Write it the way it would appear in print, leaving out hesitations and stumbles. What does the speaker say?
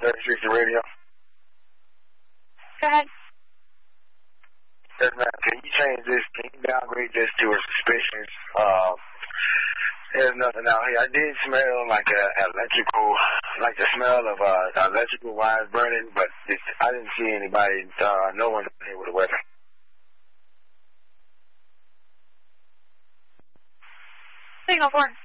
3060 radio. Go ahead. Yes, ma'am. Can you change this? Can you downgrade this to a suspicious? There's nothing out here. I did smell like like the smell of electrical wires burning, but I didn't see anybody, no one here with a weapon. Signal 4.